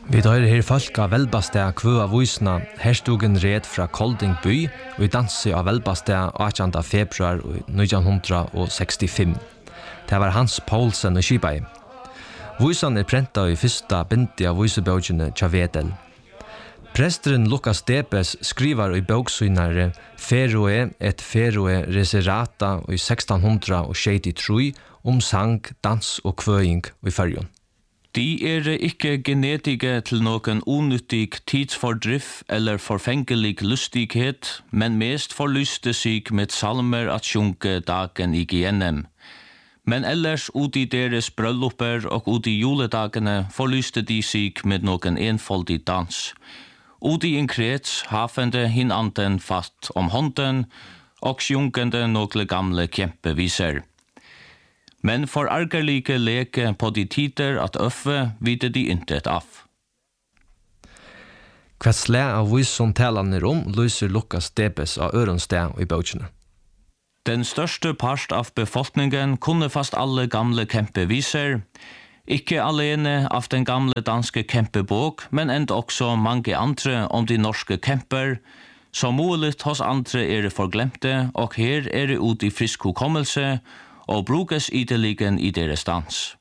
Vi tar her folk av Velbastea kvøa voisna herstugen red fra Kolding by og i danse av Velbastea 18. februar 1965. Det var Hans Poulsen og Skibai. Voisan prenta i fyrsta bindi av voisebøkene tja Vedel. Presteren Lukas Debes skriver i bøksynare Feroe et Feroe Reserata i 1663 sang, dans og kvøing i Færjøen. De ikke genetige til noen unyttig tidsfordrift eller forfengelig lustighet, men mest forlyste seg med salmer at sjunke dagen igjennom. Men ellers ut i deres brølloper og ut i juledagene forlyste de seg med noen enfoldig dans. Ut i en krets hafende hinanden fast om hånden og sjunkende noen gamle kjempeviser. Men for argerlige leke på de tider at øffe vite de intet av. Hva slæ av visen talene lyser Lukas Debes av Ørensted i bøkene. Den største part av befolkningen kunne fast alle gamle kjempeviser, ikke alene av den gamle danske kjempebok, men enda også mange andre om de norske kjemper, som mulig hos andre forglemte, og her det ut i frisk hukommelse, og brukes ideligen i deres dans.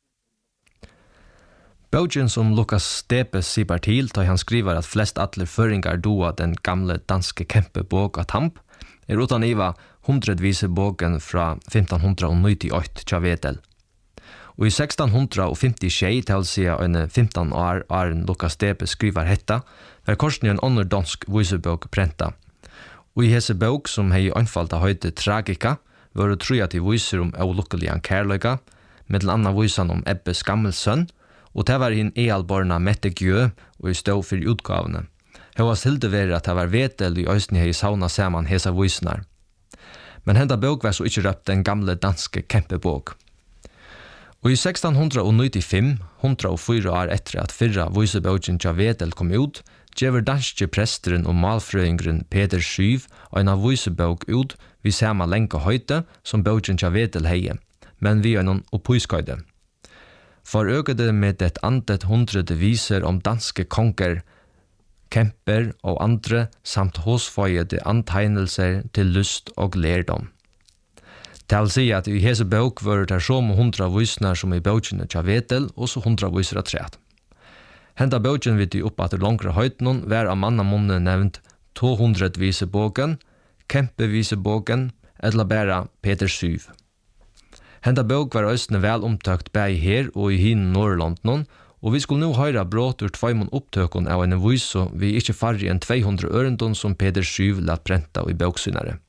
Bøgen som Lukas Debes sier til, da han skriver at flest alle føringar doa den gamle danske kjempebok av Tamp, utan iva 100-vise boken fra 1598 tja Vedel. Og i 1656, til å si en 15 år Arn Lukas Debes skriver hetta, var korsen en annen dansk visebok prenta. Og i hese bok, som hei anfalta høyde Tragika, var det troet til viser om avlukkeligan kærløyga, med til anna visan om Ebbes gammelsønn, og det var hinn ealborna Mette Gjø, og i stå for utgavene. Hva silde være at det var Vedel i øysten hei sauna saman hesa visnar. Men henda bok var så ikke røpt den gamle danske kjempebok. Og i 1695, 104 år etter at fyrra viseboken tja Vedel kom ut, gjever danske presteren og malfrøyngren Peder Skyv og av visebok ut vi samme lenke høyde som boken tja Vedel heie, men vi noen opphøyskøyde. For økede med et andet 100 viser om danske konger, kemper og andre samt hosføyede antegnelser til lyst og lærdom. Det vil si at i hese bok var det så med 100 visner som i bokene tja Vedel og så 100 viser av træt. Henda bøkken vidt i opp at langere høytenen var av mannamunne nevnt 200 viseboken, kempeviseboken, eller bare Peter Syv. Henda bøk var østene vel omtøkt bæg her og i hinn Norrlandenen, og vi skulle nå høre brått ur tveimån opptøkken av en viso vi ikke farri enn 200 ørendon som Peter Syv latt brenta i bøksynare.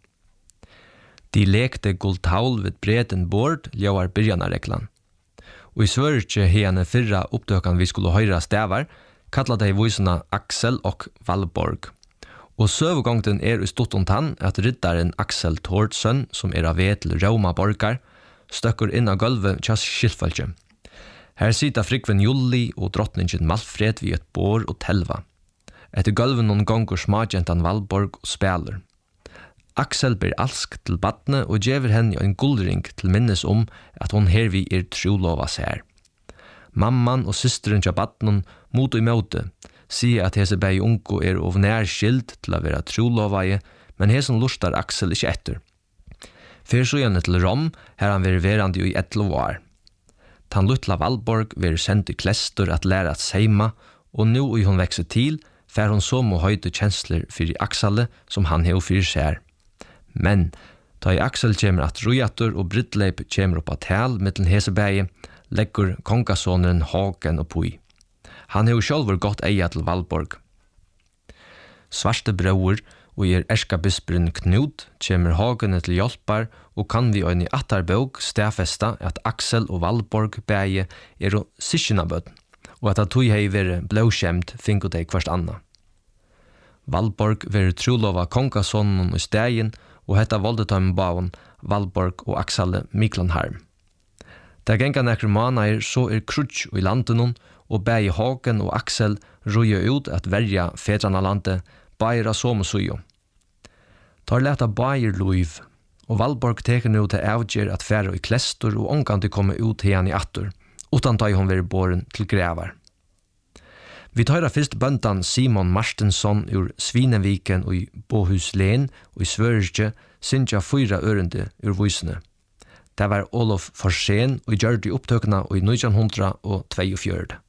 De lekte guldhaul vid breden bord, ljøvar byrjanareklan. Og i Sverige hene fyrra opptøkan vi skulle høyra stavar, kallet de visene Axel og Valborg. Og søvgångten i stuttontann at riddaren Axel Tordsen, som av Vedel Roma borgar, støkker inn av gulvet tjas skiltfølge. Her sita frikven Julli og drottningen Malfred vid et bord og telva. Etter gulven noen gonger smagentan Valborg og speler. Axel ber alsk til badne og gjever henne en gullring til minnes om at hon hervi trolova sær. Mamman og systeren til badnen mot og imøte sier at hese bei unko av nær skild til å være trolovaie, men hesen lustar Axel ikke etter. Fyr så gjerne til Rom, her han være verande i 11 år. Tan luttla Valborg være sendt i klester at lære at seima, og nå i hon vekse til, fer hon så må høyde kjensler fyrir Axel som han heo fyrir sær. Men, da i Axel kommer at Rujator og Brittleip kommer opp av tal mittel hesebæge, legger kongasåneren Hagen og Pui. Han har jo selv gått eia til Valborg. Svarte brauer og erskabisperen Knut kommer Hagen til hjelpar og kan vi øyne i atarbøk stafesta at Axel og Valborg bæge og sikkjenabøtten, og at tog hei være blåskjemt finko deg hverst anna. Valborg være trolova kongasånen i stegen, og hetta voldetøymen baven Valborg og Axel Miklandharm. Der genga nekker manager så krutsk i landenon, og bæg Hagen og Axel røye ut at verja fedrana landet, bæra som sujo. Tar leta bæger luiv, og Valborg teker nu til avgjer at færa i klestor og omgang til komme ut henne i attor, utan da hon være båren til grevar. Vi tar fyrst bøndan Simon Martinsson ur Svineviken og i Bohuslen og i Svørge syndja 4 ørende ur voisene. Det var Olof Forsén og gjør de opptøkene i 1942.